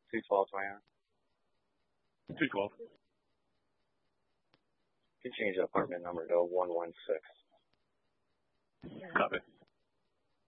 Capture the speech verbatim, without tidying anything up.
two twelve, Diana. two twelve. You can change the apartment number to one one six. Copy.